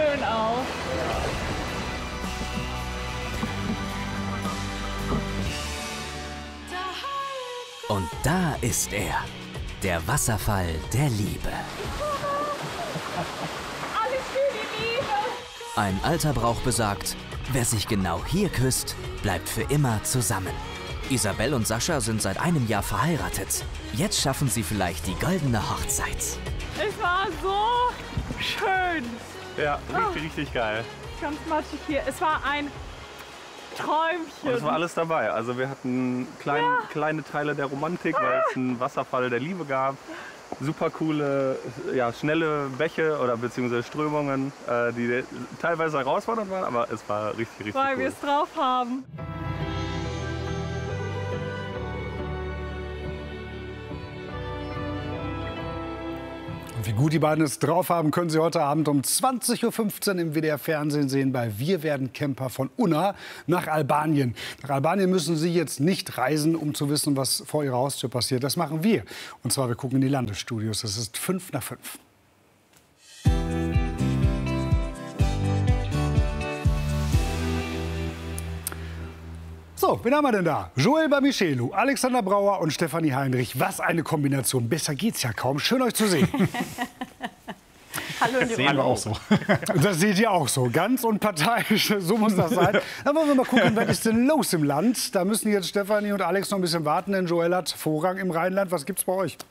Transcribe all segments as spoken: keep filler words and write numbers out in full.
schön aus. Und da ist er, der Wasserfall der Liebe. Alles für die Liebe. Ein alter Brauch besagt, wer sich genau hier küsst, bleibt für immer zusammen. Isabel und Sascha sind seit einem Jahr verheiratet. Jetzt schaffen sie vielleicht die goldene Hochzeit. Es war so schön. Ja, richtig, richtig geil. Ganz matschig hier. Es war ein Träumchen. Und es war alles dabei. Also wir hatten klein, ja. kleine Teile der Romantik, weil es einen Wasserfall der Liebe gab. Super coole, ja, schnelle Bäche oder beziehungsweise Strömungen, äh, die teilweise herausfordernd waren, aber es war richtig, richtig weil cool. Weil wir es drauf haben. Wie gut die beiden es drauf haben, können Sie heute Abend um zwanzig Uhr fünfzehn im W D R Fernsehen sehen bei Wir werden Camper von Unna nach Albanien. Nach Albanien müssen Sie jetzt nicht reisen, um zu wissen, was vor Ihrer Haustür passiert. Das machen wir. Und zwar, wir gucken in die Landesstudios. Es ist fünf nach fünf. So, wen haben wir denn da? Joel Bamichelu, Alexander Brauer und Stefanie Heinrich. Was eine Kombination. Besser geht's ja kaum. Schön, euch zu sehen. Hallo, das sehen wir auch so. Das seht ihr auch so. Ganz unparteiisch. So muss das sein. Dann wollen wir mal gucken, was ist denn los im Land? Da müssen jetzt Stefanie und Alex noch ein bisschen warten, denn Joel hat Vorrang im Rheinland. Was gibt's bei euch?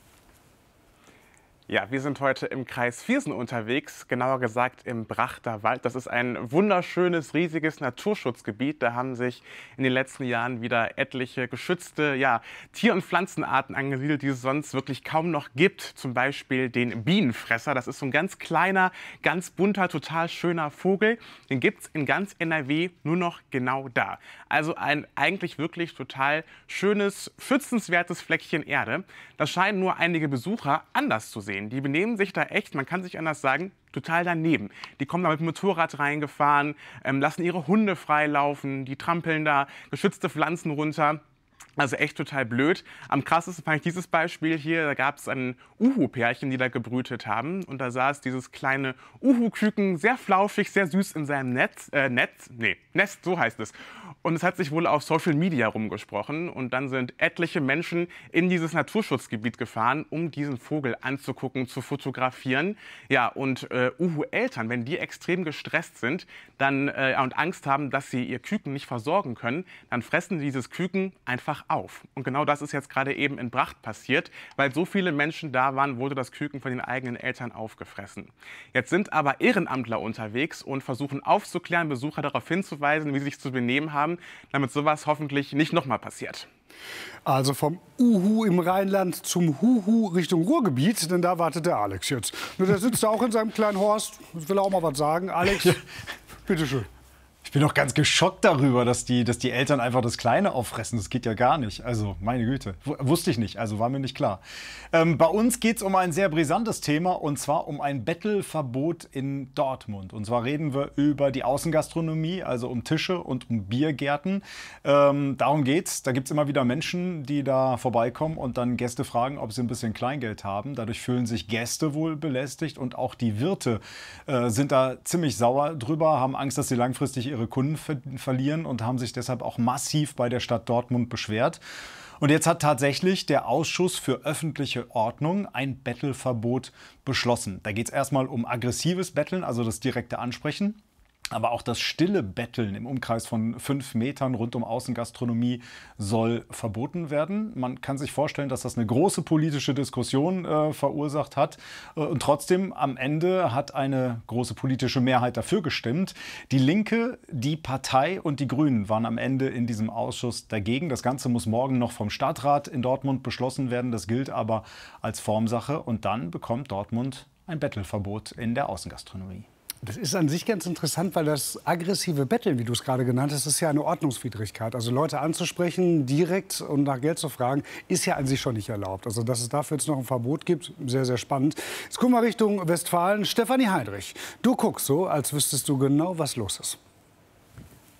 Ja, wir sind heute im Kreis Viersen unterwegs, genauer gesagt im Brachter Wald. Das ist ein wunderschönes, riesiges Naturschutzgebiet. Da haben sich in den letzten Jahren wieder etliche geschützte ja, Tier- und Pflanzenarten angesiedelt, die es sonst wirklich kaum noch gibt. Zum Beispiel den Bienenfresser. Das ist so ein ganz kleiner, ganz bunter, total schöner Vogel. Den gibt es in ganz N R W nur noch genau da. Also ein eigentlich wirklich total schönes, schützenswertes Fleckchen Erde. Das scheinen nur einige Besucher anders zu sehen. Die benehmen sich da echt, man kann sich anders sagen, total daneben. Die kommen da mit dem Motorrad reingefahren, ähm, lassen ihre Hunde freilaufen, die trampeln da geschützte Pflanzen runter. Also echt total blöd. Am krassesten fand ich dieses Beispiel hier. Da gab es ein Uhu-Pärchen, die da gebrütet haben. Und da saß dieses kleine Uhu-Küken, sehr flauschig, sehr süß in seinem Netz, äh, Netz, nee, Nest, so heißt es. Und es hat sich wohl auf Social Media rumgesprochen. Und dann sind etliche Menschen in dieses Naturschutzgebiet gefahren, um diesen Vogel anzugucken, zu fotografieren. Ja, und äh, Uhu-Eltern, wenn die extrem gestresst sind dann, äh, und Angst haben, dass sie ihr Küken nicht versorgen können, dann fressen dieses Küken einfach auf. Und genau das ist jetzt gerade eben in Bracht passiert. Weil so viele Menschen da waren, wurde das Küken von den eigenen Eltern aufgefressen. Jetzt sind aber Ehrenamtler unterwegs und versuchen aufzuklären, Besucher darauf hinzuweisen, wie sie sich zu benehmen haben, damit sowas hoffentlich nicht nochmal passiert. Also vom Uhu im Rheinland zum Huhu Richtung Ruhrgebiet, denn da wartet der Alex jetzt. Nur der sitzt da auch in seinem kleinen Horst, will auch mal was sagen. Alex, bitteschön. Ich bin doch ganz geschockt darüber, dass die, dass die Eltern einfach das Kleine auffressen. Das geht ja gar nicht. Also, meine Güte. W- wusste ich nicht, also war mir nicht klar. Ähm, bei uns geht es um ein sehr brisantes Thema, und zwar um ein Bettelverbot in Dortmund. Und zwar reden wir über die Außengastronomie, also um Tische und um Biergärten. Ähm, darum geht's. Da gibt es immer wieder Menschen, die da vorbeikommen und dann Gäste fragen, ob sie ein bisschen Kleingeld haben. Dadurch fühlen sich Gäste wohl belästigt, und auch die Wirte äh, sind da ziemlich sauer drüber, haben Angst, dass sie langfristig ihre Kunden ver- verlieren und haben sich deshalb auch massiv bei der Stadt Dortmund beschwert. Und jetzt hat tatsächlich der Ausschuss für öffentliche Ordnung ein Bettelverbot beschlossen. Da geht es erstmal um aggressives Betteln, also das direkte Ansprechen. Aber auch das stille Betteln im Umkreis von fünf Metern rund um Außengastronomie soll verboten werden. Man kann sich vorstellen, dass das eine große politische Diskussion äh, verursacht hat. Und trotzdem, am Ende hat eine große politische Mehrheit dafür gestimmt. Die Linke, die Partei und die Grünen waren am Ende in diesem Ausschuss dagegen. Das Ganze muss morgen noch vom Stadtrat in Dortmund beschlossen werden. Das gilt aber als Formsache. Und dann bekommt Dortmund ein Bettelverbot in der Außengastronomie. Das ist an sich ganz interessant, weil das aggressive Betteln, wie du es gerade genannt hast, ist ja eine Ordnungswidrigkeit. Also Leute anzusprechen, direkt und nach Geld zu fragen, ist ja an sich schon nicht erlaubt. Also dass es dafür jetzt noch ein Verbot gibt, sehr, sehr spannend. Jetzt gucken wir Richtung Westfalen. Stefanie Heinrich, du guckst so, als wüsstest du genau, was los ist.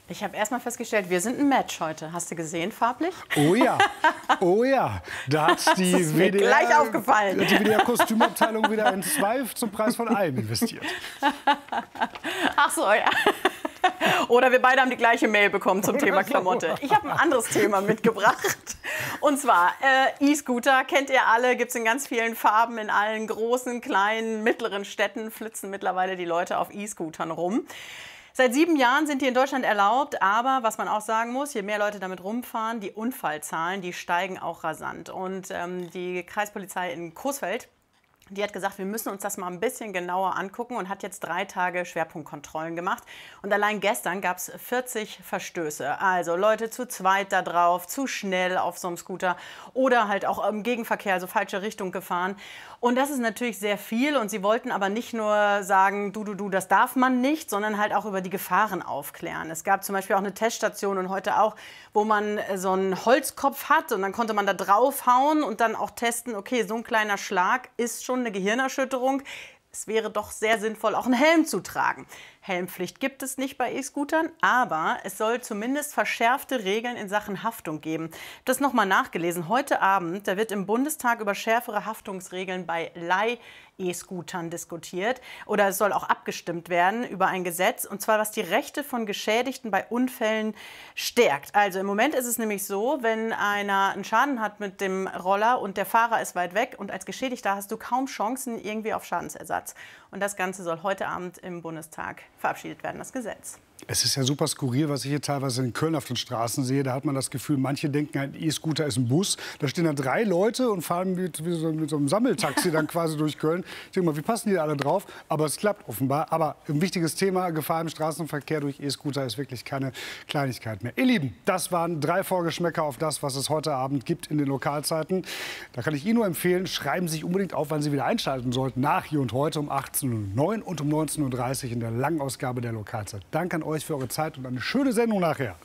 Ich habe erst mal festgestellt, wir sind ein Match heute. Hast du gesehen, farblich? Oh ja, oh ja. Da hat die Das ist mir W D R, gleich aufgefallen. Die W D R-Kostümabteilung wieder in zwei zum Preis von einem investiert. Ach so, ja. Oder wir beide haben die gleiche Mail bekommen zum Thema Klamotte. Ich habe ein anderes Thema mitgebracht. Und zwar äh, E-Scooter, kennt ihr alle, gibt es in ganz vielen Farben, in allen großen, kleinen, mittleren Städten flitzen mittlerweile die Leute auf E-Scootern rum. Seit sieben Jahren sind die in Deutschland erlaubt, aber was man auch sagen muss, je mehr Leute damit rumfahren, die Unfallzahlen, die steigen auch rasant. Und ähm, die Kreispolizei in Coesfeld, die hat gesagt, wir müssen uns das mal ein bisschen genauer angucken und hat jetzt drei Tage Schwerpunktkontrollen gemacht. Und allein gestern gab es vierzig Verstöße. Also Leute zu zweit da drauf, zu schnell auf so einem Scooter oder halt auch im Gegenverkehr, also falsche Richtung gefahren. Und das ist natürlich sehr viel. Und sie wollten aber nicht nur sagen, du, du, du, das darf man nicht, sondern halt auch über die Gefahren aufklären. Es gab zum Beispiel auch eine Teststation und heute auch, wo man so einen Holzkopf hat und dann konnte man da draufhauen und dann auch testen, okay, so ein kleiner Schlag ist schon eine Gehirnerschütterung. Es wäre doch sehr sinnvoll, auch einen Helm zu tragen. Helmpflicht gibt es nicht bei E-Scootern, aber es soll zumindest verschärfte Regeln in Sachen Haftung geben. Das nochmal nachgelesen. Heute Abend, da wird im Bundestag über schärfere Haftungsregeln bei Leih-E-Scootern diskutiert. Oder es soll auch abgestimmt werden über ein Gesetz, und zwar was die Rechte von Geschädigten bei Unfällen stärkt. Also im Moment ist es nämlich so, wenn einer einen Schaden hat mit dem Roller und der Fahrer ist weit weg und als Geschädigter hast du kaum Chancen irgendwie auf Schadensersatz. Und das Ganze soll heute Abend im Bundestag verabschiedet werden, das Gesetz. Es ist ja super skurril, was ich hier teilweise in Köln auf den Straßen sehe. Da hat man das Gefühl, manche denken, ein E-Scooter ist ein Bus. Da stehen da drei Leute und fahren mit, mit, so, mit so einem Sammeltaxi dann quasi durch Köln. Ich denke mal, wie passen die da alle drauf? Aber es klappt offenbar. Aber ein wichtiges Thema, Gefahr im Straßenverkehr durch E-Scooter ist wirklich keine Kleinigkeit mehr. Ihr Lieben, das waren drei Vorgeschmäcker auf das, was es heute Abend gibt in den Lokalzeiten. Da kann ich Ihnen nur empfehlen, schreiben Sie sich unbedingt auf, wann Sie wieder einschalten sollten. Nach Hier und Heute um achtzehn Uhr neun und um neunzehn Uhr dreißig in der Langausgabe der Lokalzeit. Danke an euch für eure Zeit und eine schöne Sendung nachher.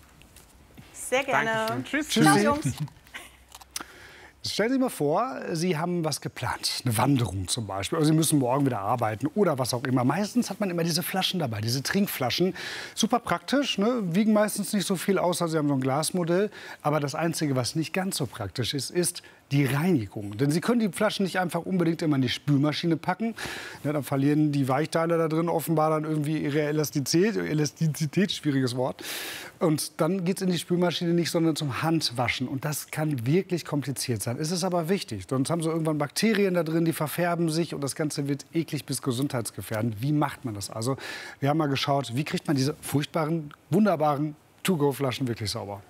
Sehr gerne. Dankeschön. Tschüss. Tschüss. Ciao, Jungs. Stellen Sie sich mal vor, Sie haben was geplant, eine Wanderung zum Beispiel, oder Sie müssen morgen wieder arbeiten oder was auch immer. Meistens hat man immer diese Flaschen dabei, diese Trinkflaschen. Super praktisch, ne? Wiegen meistens nicht so viel aus, also Sie haben so ein Glasmodell. Aber das Einzige, was nicht ganz so praktisch ist, ist die Reinigung. Denn Sie können die Flaschen nicht einfach unbedingt immer in die Spülmaschine packen. Ja, dann verlieren die Weichteile da drin offenbar dann irgendwie ihre Elastizität, Elastizität, schwieriges Wort. Und dann geht es in die Spülmaschine nicht, sondern zum Handwaschen. Und das kann wirklich kompliziert sein. Es ist aber wichtig. Sonst haben Sie irgendwann Bakterien da drin, die verfärben sich und das Ganze wird eklig bis gesundheitsgefährdend. Wie macht man das also? Wir haben mal geschaut, wie kriegt man diese furchtbaren, wunderbaren To-Go-Flaschen wirklich sauber?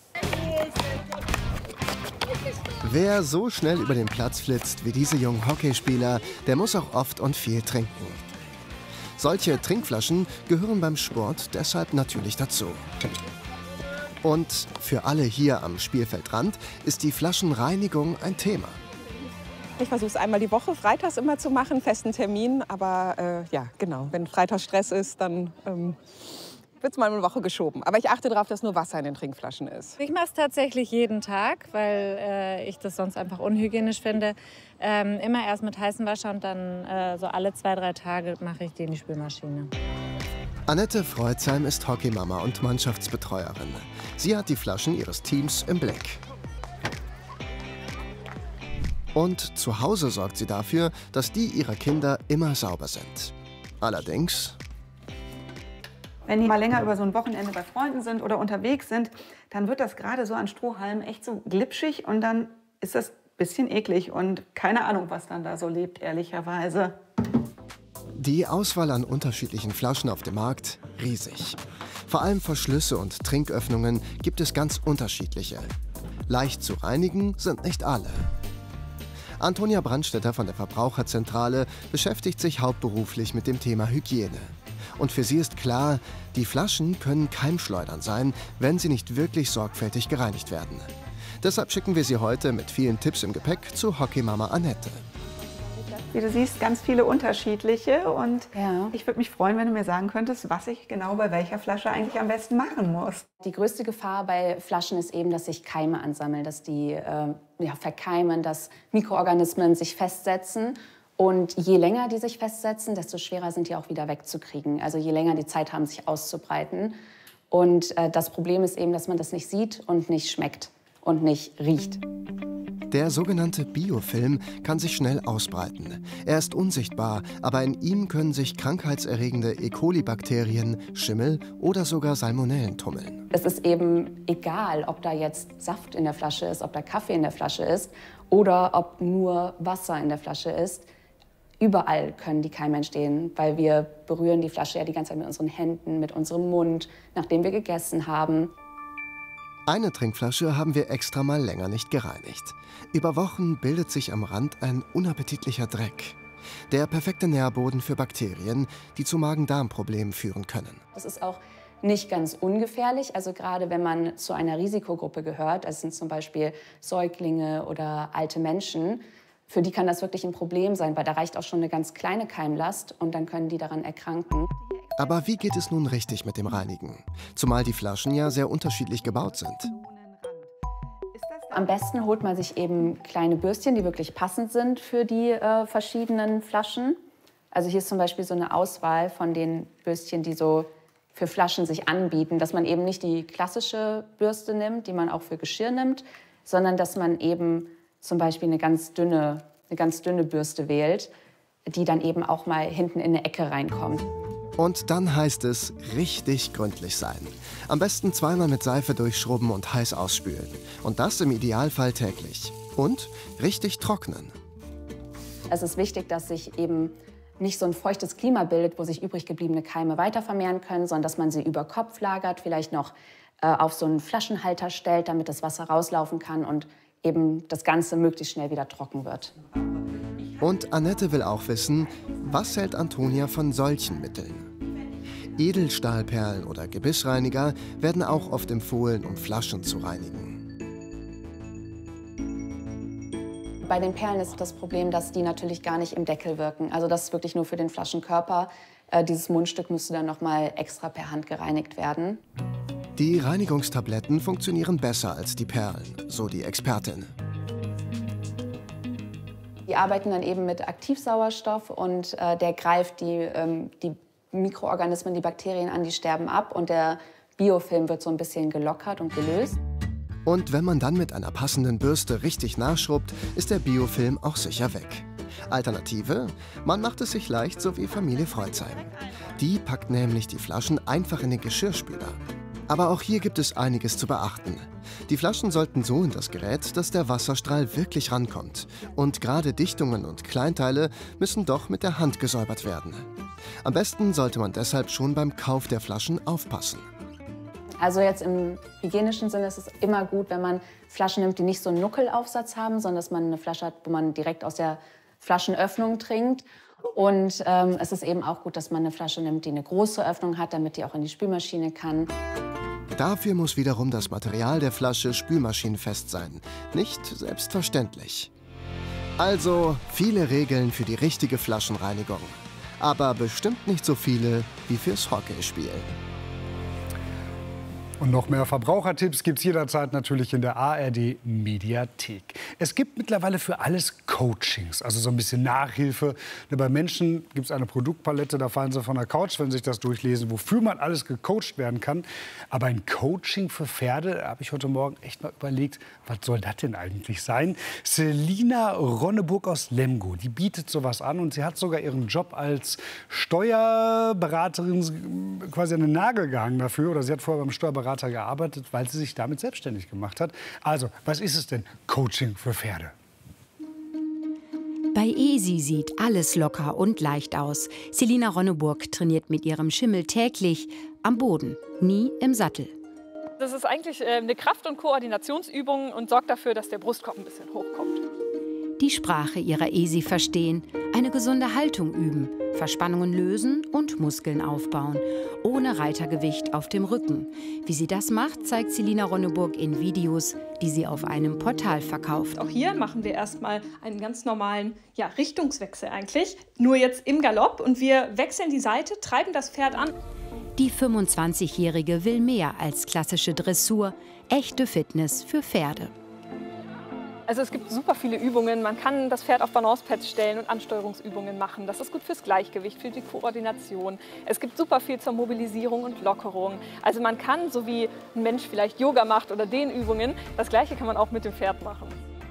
Wer so schnell über den Platz flitzt wie diese jungen Hockeyspieler, der muss auch oft und viel trinken. Solche Trinkflaschen gehören beim Sport deshalb natürlich dazu. Und für alle hier am Spielfeldrand ist die Flaschenreinigung ein Thema. Ich versuche es einmal die Woche, freitags immer zu machen, festen Termin. Aber äh, ja, genau, wenn freitags Stress ist, dann ähm, wird es mal eine Woche geschoben. Aber ich achte darauf, dass nur Wasser in den Trinkflaschen ist. Ich mache es tatsächlich jeden Tag, weil äh, ich das sonst einfach unhygienisch finde. Ähm, immer erst mit heißem Wasser und dann äh, so alle zwei, drei Tage mache ich die in die Spülmaschine. Annette Freuzheim ist Hockeymama und Mannschaftsbetreuerin. Sie hat die Flaschen ihres Teams im Blick. Und zu Hause sorgt sie dafür, dass die ihrer Kinder immer sauber sind. Allerdings... Wenn die mal länger über so ein Wochenende bei Freunden sind oder unterwegs sind, dann wird das gerade so an Strohhalmen echt so glitschig und dann ist das ein bisschen eklig und keine Ahnung, was dann da so lebt, ehrlicherweise. Die Auswahl an unterschiedlichen Flaschen auf dem Markt riesig. Vor allem Verschlüsse und Trinköffnungen gibt es ganz unterschiedliche. Leicht zu reinigen sind nicht alle. Antonia Brandstetter von der Verbraucherzentrale beschäftigt sich hauptberuflich mit dem Thema Hygiene. Und für sie ist klar, die Flaschen können Keimschleudern sein, wenn sie nicht wirklich sorgfältig gereinigt werden. Deshalb schicken wir sie heute mit vielen Tipps im Gepäck zu Hockeymama Annette. Wie du siehst, ganz viele unterschiedliche und Ja. ich würde mich freuen, wenn du mir sagen könntest, was ich genau bei welcher Flasche eigentlich am besten machen muss. Die größte Gefahr bei Flaschen ist eben, dass sich Keime ansammeln, dass die äh, ja, verkeimen, dass Mikroorganismen sich festsetzen. Und je länger die sich festsetzen, desto schwerer sind die auch wieder wegzukriegen. Also je länger die Zeit haben, sich auszubreiten. Und äh, das Problem ist eben, dass man das nicht sieht und nicht schmeckt und nicht riecht. Der sogenannte Biofilm kann sich schnell ausbreiten. Er ist unsichtbar, aber in ihm können sich krankheitserregende E. coli-Bakterien, Schimmel oder sogar Salmonellen tummeln. Es ist eben egal, ob da jetzt Saft in der Flasche ist, ob da Kaffee in der Flasche ist oder ob nur Wasser in der Flasche ist. Überall können die Keime entstehen, weil wir berühren die Flasche ja die ganze Zeit mit unseren Händen, mit unserem Mund, nachdem wir gegessen haben. Eine Trinkflasche haben wir extra mal länger nicht gereinigt. Über Wochen bildet sich am Rand ein unappetitlicher Dreck. Der perfekte Nährboden für Bakterien, die zu Magen-Darm-Problemen führen können. Das ist auch nicht ganz ungefährlich. Also gerade wenn man zu einer Risikogruppe gehört, das sind zum Beispiel Säuglinge oder alte Menschen, für die kann das wirklich ein Problem sein, weil da reicht auch schon eine ganz kleine Keimlast und dann können die daran erkranken. Aber wie geht es nun richtig mit dem Reinigen? Zumal die Flaschen ja sehr unterschiedlich gebaut sind. Am besten holt man sich eben kleine Bürstchen, die wirklich passend sind für die äh, verschiedenen Flaschen. Also hier ist zum Beispiel so eine Auswahl von den Bürstchen, die so für Flaschen sich anbieten, dass man eben nicht die klassische Bürste nimmt, die man auch für Geschirr nimmt, sondern dass man eben zum Beispiel eine ganz dünne, eine ganz dünne Bürste wählt, die dann eben auch mal hinten in eine Ecke reinkommt. Und dann heißt es richtig gründlich sein. Am besten zweimal mit Seife durchschrubben und heiß ausspülen. Und das im Idealfall täglich. Und richtig trocknen. Es ist wichtig, dass sich eben nicht so ein feuchtes Klima bildet, wo sich übrig gebliebene Keime weiter vermehren können, sondern dass man sie über Kopf lagert, vielleicht noch äh, auf so einen Flaschenhalter stellt, damit das Wasser rauslaufen kann und eben das Ganze möglichst schnell wieder trocken wird. Und Annette will auch wissen, was hält Antonia von solchen Mitteln? Edelstahlperlen oder Gebissreiniger werden auch oft empfohlen, um Flaschen zu reinigen. Bei den Perlen ist das Problem, dass die natürlich gar nicht im Deckel wirken. Also das ist wirklich nur für den Flaschenkörper. Äh, dieses Mundstück müsste dann noch mal extra per Hand gereinigt werden. Die Reinigungstabletten funktionieren besser als die Perlen, so die Expertin. Die arbeiten dann eben mit Aktivsauerstoff und äh, der greift die, ähm, die Mikroorganismen, die Bakterien an, die sterben ab und der Biofilm wird so ein bisschen gelockert und gelöst. Und wenn man dann mit einer passenden Bürste richtig nachschrubbt, ist der Biofilm auch sicher weg. Alternative? Man macht es sich leicht, so wie Familie Freuzheim. Die packt nämlich die Flaschen einfach in den Geschirrspüler. Aber auch hier gibt es einiges zu beachten. Die Flaschen sollten so in das Gerät, dass der Wasserstrahl wirklich rankommt. Und gerade Dichtungen und Kleinteile müssen doch mit der Hand gesäubert werden. Am besten sollte man deshalb schon beim Kauf der Flaschen aufpassen. Also jetzt im hygienischen Sinne ist es immer gut, wenn man Flaschen nimmt, die nicht so einen Nuckelaufsatz haben, sondern dass man eine Flasche hat, wo man direkt aus der Flaschenöffnung trinkt. Und ähm, es ist eben auch gut, dass man eine Flasche nimmt, die eine große Öffnung hat, damit die auch in die Spülmaschine kann. Dafür muss wiederum das Material der Flasche spülmaschinenfest sein. Nicht selbstverständlich. Also viele Regeln für die richtige Flaschenreinigung. Aber bestimmt nicht so viele wie fürs Hockeyspielen. Und noch mehr Verbrauchertipps gibt es jederzeit natürlich in der A R D-Mediathek. Es gibt mittlerweile für alles Coachings, also so ein bisschen Nachhilfe. Bei Menschen gibt es eine Produktpalette, da fallen sie von der Couch, wenn sie sich das durchlesen, wofür man alles gecoacht werden kann. Aber ein Coaching für Pferde, da habe ich heute Morgen echt mal überlegt, was soll das denn eigentlich sein? Selina Ronneburg aus Lemgo, die bietet sowas an und sie hat sogar ihren Job als Steuerberaterin quasi an den Nagel gehangen dafür. Oder sie hat vorher beim Steuerberater gearbeitet, weil sie sich damit selbstständig gemacht hat. Also, was ist es denn, Coaching für Pferde? Bei Easy sieht alles locker und leicht aus. Selina Ronneburg trainiert mit ihrem Schimmel täglich am Boden, nie im Sattel. Das ist eigentlich eine Kraft- und Koordinationsübung und sorgt dafür, dass der Brustkorb ein bisschen hochkommt. Die Sprache ihrer Easy verstehen, eine gesunde Haltung üben, Verspannungen lösen und Muskeln aufbauen, ohne Reitergewicht auf dem Rücken. Wie sie das macht, zeigt Selina Ronneburg in Videos, die sie auf einem Portal verkauft. Auch hier machen wir erstmal einen ganz normalen ja, Richtungswechsel eigentlich, nur jetzt im Galopp und wir wechseln die Seite, treiben das Pferd an. Die fünfundzwanzigjährige will mehr als klassische Dressur, echte Fitness für Pferde. Also es gibt super viele Übungen. Man kann das Pferd auf Balancepads stellen und Ansteuerungsübungen machen. Das ist gut fürs Gleichgewicht, für die Koordination. Es gibt super viel zur Mobilisierung und Lockerung. Also man kann, so wie ein Mensch vielleicht Yoga macht oder Dehnübungen, das Gleiche kann man auch mit dem Pferd machen.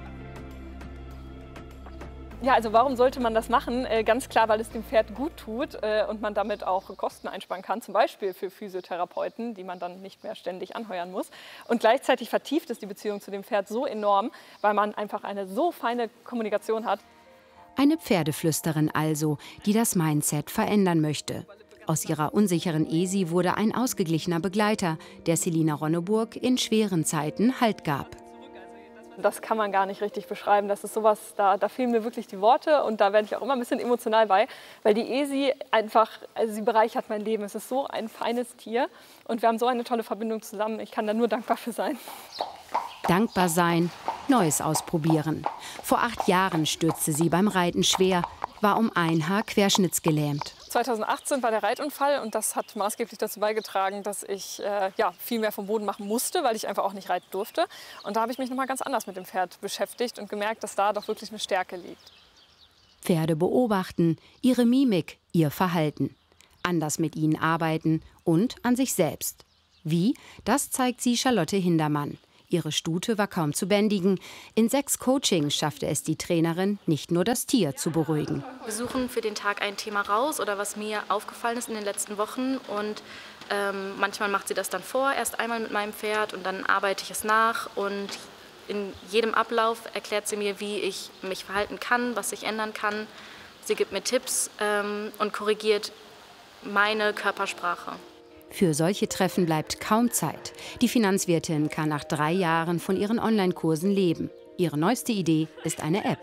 Ja, also warum sollte man das machen? Äh, ganz klar, weil es dem Pferd gut tut äh, und man damit auch Kosten einsparen kann, zum Beispiel für Physiotherapeuten, die man dann nicht mehr ständig anheuern muss. Und gleichzeitig vertieft es die Beziehung zu dem Pferd so enorm, weil man einfach eine so feine Kommunikation hat. Eine Pferdeflüsterin also, die das Mindset verändern möchte. Aus ihrer unsicheren Esi wurde ein ausgeglichener Begleiter, der Selina Ronneburg in schweren Zeiten Halt gab. Das kann man gar nicht richtig beschreiben. Das ist sowas, da, da fehlen mir wirklich die Worte und da werde ich auch immer ein bisschen emotional bei, weil die Esi einfach, also sie bereichert mein Leben. Es ist so ein feines Tier und wir haben so eine tolle Verbindung zusammen. Ich kann da nur dankbar für sein. Dankbar sein, Neues ausprobieren. Vor acht Jahren stürzte sie beim Reiten schwer, war um ein Haar querschnittsgelähmt. zweitausendachtzehn war der Reitunfall und das hat maßgeblich dazu beigetragen, dass ich äh, ja, viel mehr vom Boden machen musste, weil ich einfach auch nicht reiten durfte. Und da habe ich mich noch mal ganz anders mit dem Pferd beschäftigt und gemerkt, dass da doch wirklich eine Stärke liegt. Pferde beobachten, ihre Mimik, ihr Verhalten. Anders mit ihnen arbeiten und an sich selbst. Wie? Das zeigt sie Charlotte Hindermann. Ihre Stute war kaum zu bändigen. In sechs Coachings schaffte es die Trainerin, nicht nur das Tier zu beruhigen. Wir suchen für den Tag ein Thema raus oder was mir aufgefallen ist in den letzten Wochen. Und ähm, manchmal macht sie das dann vor, erst einmal mit meinem Pferd und dann arbeite ich es nach. Und in jedem Ablauf erklärt sie mir, wie ich mich verhalten kann, was ich ändern kann. Sie gibt mir Tipps ähm, und korrigiert meine Körpersprache. Für solche Treffen bleibt kaum Zeit. Die Finanzwirtin kann nach drei Jahren von ihren Online-Kursen leben. Ihre neueste Idee ist eine App.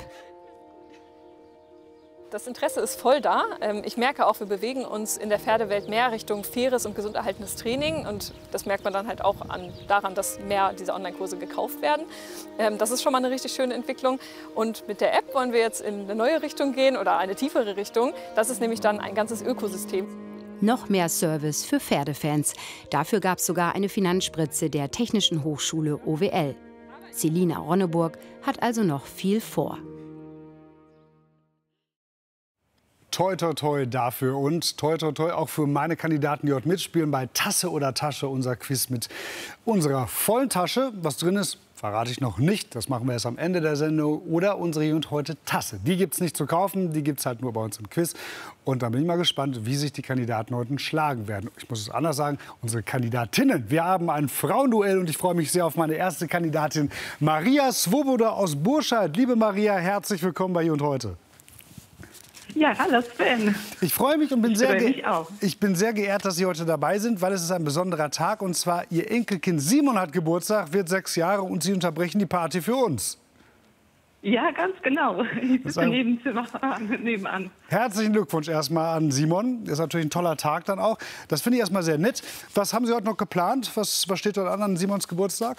Das Interesse ist voll da. Ich merke auch, wir bewegen uns in der Pferdewelt mehr Richtung faires und gesund erhaltenes Training. Und das merkt man dann halt auch an, daran, dass mehr dieser Online-Kurse gekauft werden. Das ist schon mal eine richtig schöne Entwicklung. Und mit der App wollen wir jetzt in eine neue Richtung gehen oder eine tiefere Richtung. Das ist nämlich dann ein ganzes Ökosystem. Noch mehr Service für Pferdefans. Dafür gab es sogar eine Finanzspritze der Technischen Hochschule O W L. Selina Ronneburg hat also noch viel vor. Toi, toi, toi dafür und toi, toi, toi auch für meine Kandidaten, die heute mitspielen bei Tasse oder Tasche, unser Quiz mit unserer vollen Tasche. Was drin ist, verrate ich noch nicht. Das machen wir erst am Ende der Sendung. Oder unsere Hier und Heute Tasse. Die gibt es nicht zu kaufen, die gibt es halt nur bei uns im Quiz. Und da bin ich mal gespannt, wie sich die Kandidaten heute schlagen werden. Ich muss es anders sagen, unsere Kandidatinnen. Wir haben ein Frauenduell und ich freue mich sehr auf meine erste Kandidatin, Maria Svoboda aus Burscheid. Liebe Maria, herzlich willkommen bei Hier und Heute. Ja, hallo Sven. Ich freue mich und bin ich sehr, ge mich auch. ich bin sehr geehrt, dass Sie heute dabei sind, weil es ist ein besonderer Tag. Und zwar Ihr Enkelkind Simon hat Geburtstag, wird sechs Jahre und Sie unterbrechen die Party für uns. Ja, ganz genau. Ich sitze im Nebenzimmer nebenan. Herzlichen Glückwunsch erstmal an Simon. Das ist natürlich ein toller Tag dann auch. Das finde ich erstmal sehr nett. Was haben Sie heute noch geplant? Was, was steht heute an an Simons Geburtstag?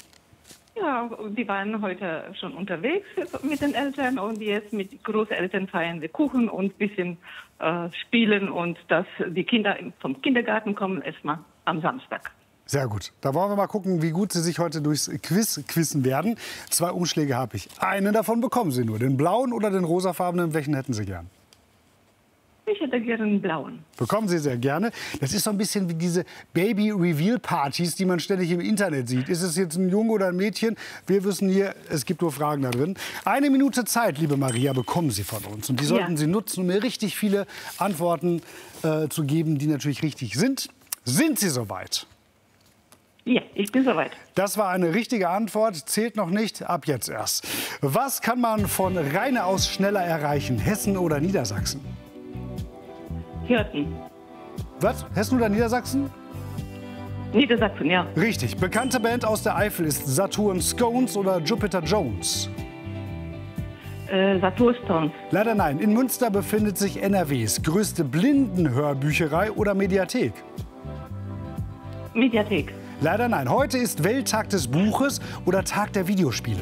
Ja, die waren heute schon unterwegs mit den Eltern und jetzt mit Großeltern feiern wir Kuchen und ein bisschen äh, spielen und dass die Kinder vom Kindergarten kommen erstmal am Samstag. Sehr gut. Da wollen wir mal gucken, wie gut Sie sich heute durchs Quiz quizzen werden. Zwei Umschläge habe ich. Einen davon bekommen Sie nur. Den blauen oder den rosafarbenen. Welchen hätten Sie gern? Ich hätte gerne einen blauen. Bekommen Sie sehr gerne. Das ist so ein bisschen wie diese Baby-Reveal-Partys, die man ständig im Internet sieht. Ist es jetzt ein Junge oder ein Mädchen? Wir wissen hier, es gibt nur Fragen da drin. Eine Minute Zeit, liebe Maria, bekommen Sie von uns. Und die sollten ja. Sie nutzen, um mir richtig viele Antworten äh, zu geben, die natürlich richtig sind. Sind Sie soweit? Ja, ich bin soweit. Das war eine richtige Antwort, zählt noch nicht, ab jetzt erst. Was kann man von Rheine aus schneller erreichen, Hessen oder Niedersachsen? Hirten. Was? Hessen oder Niedersachsen? Niedersachsen, ja. Richtig. Bekannte Band aus der Eifel ist Saturn Scones oder Jupiter Jones? Äh, Saturn Stones. Leider nein. In Münster befindet sich N R Ws größte Blindenhörbücherei oder Mediathek? Mediathek. Leider nein. Heute ist Welttag des Buches oder Tag der Videospiele?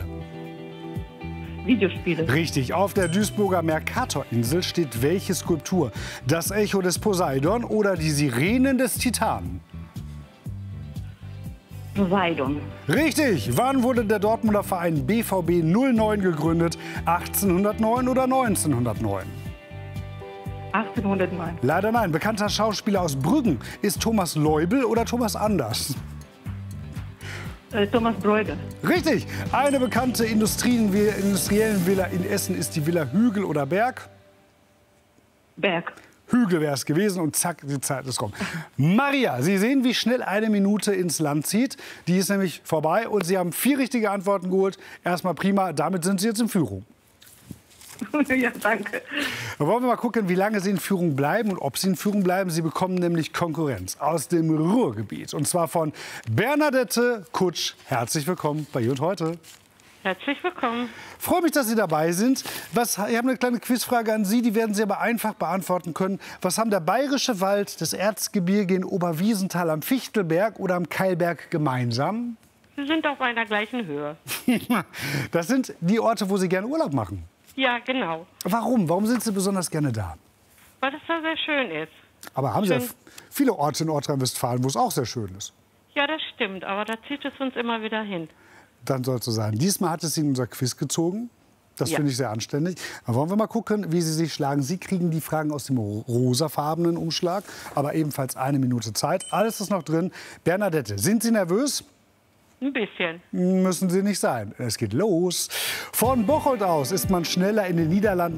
Videospiele. Richtig. Auf der Duisburger Mercatorinsel steht welche Skulptur? Das Echo des Poseidon oder die Sirenen des Titanen? Poseidon. Richtig. Wann wurde der Dortmunder Verein B V B null neun gegründet? achtzehnhundertneun oder neunzehnhundertneun? achtzehnhundertneun. Leider nein. Bekannter Schauspieler aus Brüggen. Ist Thomas Leubel oder Thomas Anders? Äh, Thomas Bräuger. Richtig. Eine bekannte Industrien industriellen Villa in Essen ist die Villa Hügel oder Berg? Berg. Hügel wäre es gewesen und zack, die Zeit ist rum. Maria, Sie sehen, wie schnell eine Minute ins Land zieht. Die ist nämlich vorbei und Sie haben vier richtige Antworten geholt. Erstmal prima, damit sind Sie jetzt in Führung. Ja, danke. Da wollen wir mal gucken, wie lange Sie in Führung bleiben und ob Sie in Führung bleiben. Sie bekommen nämlich Konkurrenz aus dem Ruhrgebiet. Und zwar von Bernadette Kutsch. Herzlich willkommen bei Hier und Heute. Herzlich willkommen. Freue mich, dass Sie dabei sind. Was, ich habe eine kleine Quizfrage an Sie, die werden Sie aber einfach beantworten können. Was haben der Bayerische Wald, das Erzgebirge in Oberwiesenthal am Fichtelberg oder am Keilberg gemeinsam? Sie sind auf einer gleichen Höhe. Das sind die Orte, wo Sie gerne Urlaub machen. Ja, genau. Warum? Warum sind Sie besonders gerne da? Weil es da sehr schön ist. Aber haben Sie ja Schön. viele Orte in Nordrhein-Westfalen, wo es auch sehr schön ist. Ja, das stimmt, aber da zieht es uns immer wieder hin. Dann soll es so sein. Diesmal hat es Sie in unser Quiz gezogen. Das Ja. finde ich sehr anständig. Dann wollen wir mal gucken, wie Sie sich schlagen. Sie kriegen die Fragen aus dem rosafarbenen Umschlag, aber ebenfalls eine Minute Zeit. Alles ist noch drin. Bernadette, sind Sie nervös? Ein bisschen. Müssen Sie nicht sein. Es geht los. Von Bocholt aus ist man schneller in den Niederlanden